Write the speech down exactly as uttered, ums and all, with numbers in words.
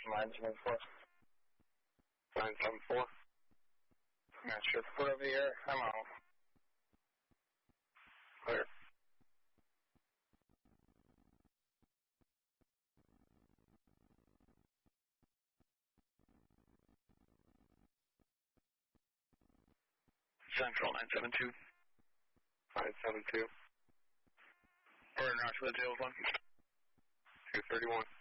nine seven four. nine seven four. Not sure. Put over the air. I'm out. Clear. Central nine seven two. nine seven two. Or Knoxville Tails one. two thirty-one.